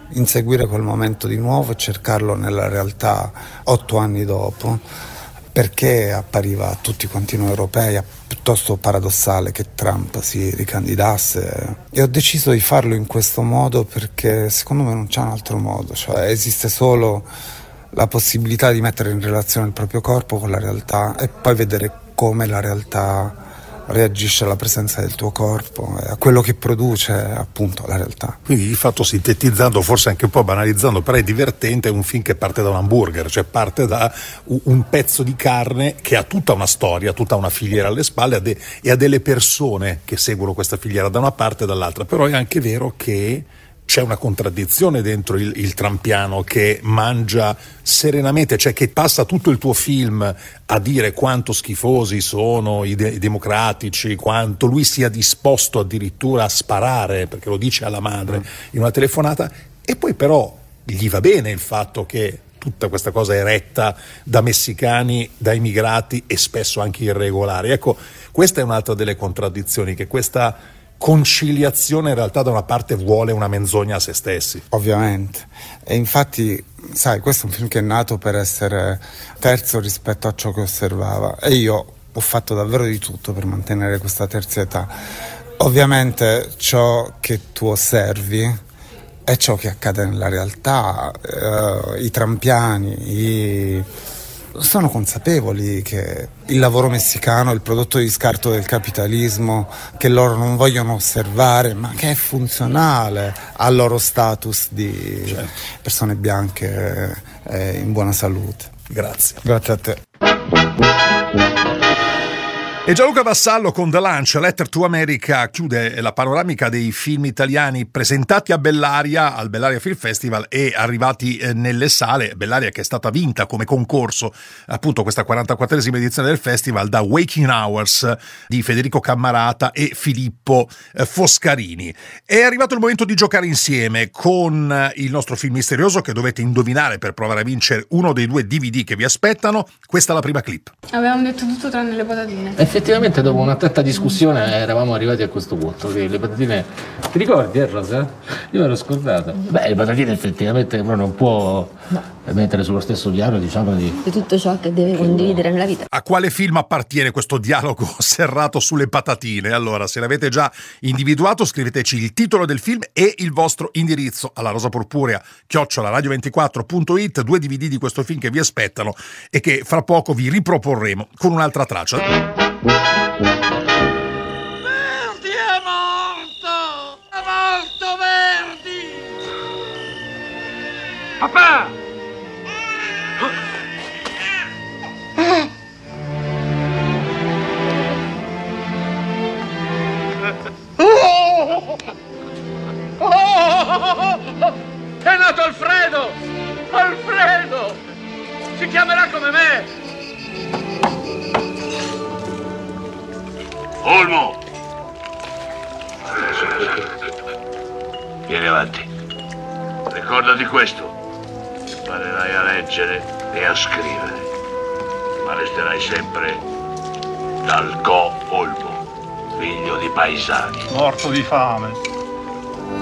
inseguire quel momento di nuovo e cercarlo nella realtà 8 anni dopo, perché appariva a tutti quanti noi europei piuttosto paradossale che Trump si ricandidasse, e ho deciso di farlo in questo modo perché secondo me non c'è un altro modo, cioè esiste solo la possibilità di mettere in relazione il proprio corpo con la realtà e poi vedere come la realtà reagisce alla presenza del tuo corpo e a quello che produce appunto la realtà. Quindi di fatto, sintetizzando, forse anche un po' banalizzando, però è divertente, è un film che parte da un hamburger, cioè parte da un pezzo di carne che ha tutta una storia, tutta una filiera alle spalle e ha delle persone che seguono questa filiera da una parte e dall'altra. Però è anche vero che c'è una contraddizione dentro il trampiano che mangia serenamente, cioè che passa tutto il tuo film a dire quanto schifosi sono i democratici, quanto lui sia disposto addirittura a sparare, perché lo dice alla madre in una telefonata, e poi però gli va bene il fatto che tutta questa cosa è retta da messicani, da immigrati e spesso anche irregolari. Ecco, questa è un'altra delle contraddizioni, che questa conciliazione in realtà da una parte vuole una menzogna a se stessi. Ovviamente, e infatti sai, questo è un film che è nato per essere terzo rispetto a ciò che osservava, e io ho fatto davvero di tutto per mantenere questa terzietà. Ovviamente ciò che tu osservi è ciò che accade nella realtà, i trampiani, sono consapevoli che il lavoro messicano è il prodotto di scarto del capitalismo, che loro non vogliono osservare, ma che è funzionale al loro status di persone bianche in buona salute. Grazie. Grazie a te. E Gianluca Vassallo con The Lunch, Letter to America, chiude la panoramica dei film italiani presentati a Bellaria, al Bellaria Film Festival e arrivati nelle sale. Bellaria che è stata vinta come concorso, appunto, questa 44esima edizione del festival da Waking Hours di Federico Cammarata e Filippo Foscarini. È arrivato il momento di giocare insieme con il nostro film misterioso che dovete indovinare per provare a vincere uno dei 2 DVD che vi aspettano. Questa è la prima clip. Avevamo detto tutto tranne le patatine. Effettivamente dopo un'attenta discussione eravamo arrivati a questo punto, che le patatine, ti ricordi Rosa? Io me l'ho scordato. Beh, le patatine effettivamente uno non può mettere sullo stesso piano, diciamo, di tutto ciò che deve condividere nella vita. A quale film appartiene questo dialogo serrato sulle patatine? Allora, se l'avete già individuato, scriveteci il titolo del film e il vostro indirizzo alla rosapurpurea @radio24.it, 2 DVD di questo film che vi aspettano e che fra poco vi riproporremo con un'altra traccia. Verdi è morto! È morto Verdi! Papà! È nato Alfredo! Alfredo! Si chiamerà come me! Olmo! Vieni avanti. Ricordati questo. Imparerai a leggere e a scrivere, ma resterai sempre Dalcò Olmo, figlio di paesani. Morto di fame.